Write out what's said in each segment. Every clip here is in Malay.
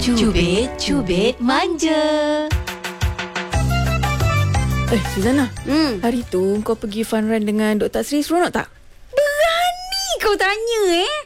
Cubit Manja. Suzana, hari tu kau pergi fun run dengan Dr. Sri, seronok tak? Berani kau tanya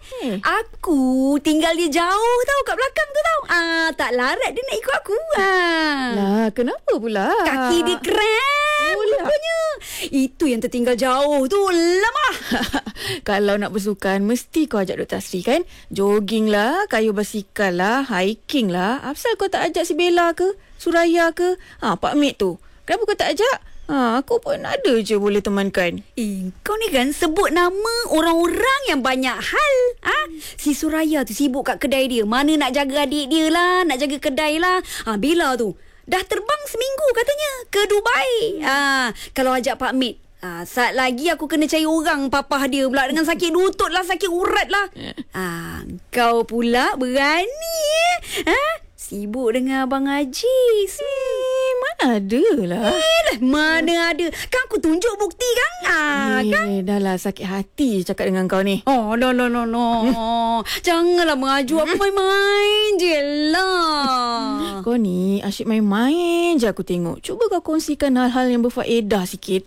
Aku tinggal dia jauh tau, kat belakang tu tau. Tak larat dia nak ikut aku. Lah, kenapa pula? Kaki dia kram rupanya. Itu yang tertinggal jauh tu. Lemah. Kalau nak bersukan, mesti kau ajak Dr. Sri kan? Jogging lah, kayu basikal lah, hiking lah. Apasal kau tak ajak si Bella ke? Suraya ke? Pak Mek tu. Kenapa kau tak ajak? Aku pun ada je boleh temankan. Kau ni kan sebut nama orang-orang yang banyak hal. Si Suraya tu sibuk kat kedai dia. Mana nak jaga adik dia lah, nak jaga kedai lah. Bella tu dah terbang seminggu katanya ke Dubai. Kalau ajak Pak Mek, saat lagi aku kena cari orang papah dia pula dengan sakit lutut lah, sakit urat lah. Kau pula berani sibuk dengan Abang Haji. Mana ada lah. Mana ada. Kan aku tunjuk bukti kan? Kan? Dah lah, sakit hati cakap dengan kau ni. No. Janganlah mengaju aku main-main je lah. Kau ni asyik main-main je aku tengok. Cuba kau kongsikan hal-hal yang berfaedah sikit.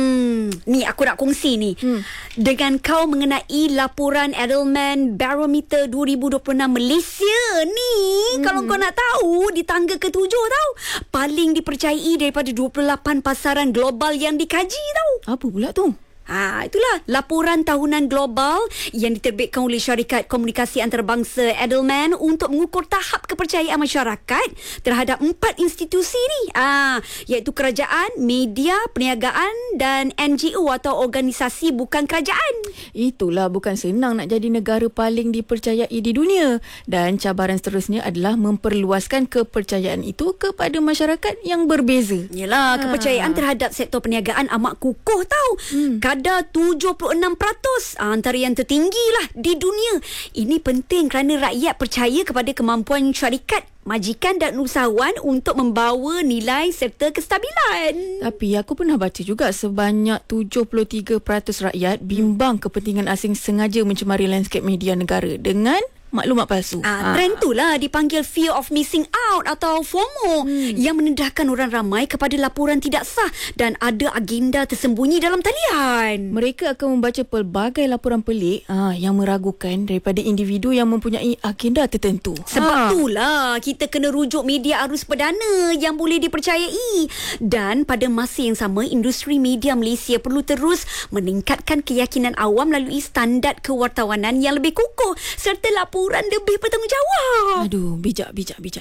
Ni aku nak kongsi ni. Dengan kau mengenai laporan Edelman Barometer 2026 Malaysia ni. Kalau kau nak tahu, di tangga ke-7 tau. Paling dipercayai daripada 28 pasaran global yang dikaji tau. Apa pula tu? Itulah laporan tahunan global yang diterbitkan oleh syarikat komunikasi antarabangsa Edelman untuk mengukur tahap kepercayaan masyarakat terhadap 4 institusi ni, iaitu kerajaan, media, perniagaan dan NGO atau organisasi bukan kerajaan. Itulah, bukan senang nak jadi negara paling dipercayai di dunia, dan cabaran seterusnya adalah memperluaskan kepercayaan itu kepada masyarakat yang berbeza. Yelah, kepercayaan terhadap sektor perniagaan amat kukuh tau. Kadar 76%, antara yang tertinggi lah di dunia. Ini penting kerana rakyat percaya kepada kemampuan syarikat, majikan dan usahawan untuk membawa nilai serta kestabilan. Tapi aku pernah baca juga sebanyak 73% rakyat bimbang kepentingan asing sengaja mencemari lanskap media negara dengan maklumat palsu. Trend tu lah dipanggil fear of missing out atau FOMO, yang menendahkan orang ramai kepada laporan tidak sah dan ada agenda tersembunyi dalam talian. Mereka akan membaca pelbagai laporan pelik yang meragukan daripada individu yang mempunyai agenda tertentu. Sebab itulah kita kena rujuk media arus perdana yang boleh dipercayai. Dan pada masa yang sama, industri media Malaysia perlu terus meningkatkan keyakinan awam melalui standard kewartawanan yang lebih kukuh serta laporan lebih bertanggungjawab. Aduh, bijak.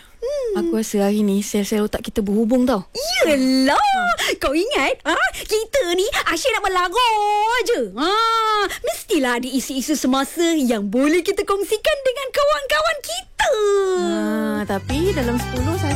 Aku rasa hari ni sel-sel otak kita berhubung tau. Yelah, kau ingat kita ni asyik nak berlarut je. Mestilah ada isu-isu semasa yang boleh kita kongsikan dengan kawan-kawan kita. Tapi dalam 10 saya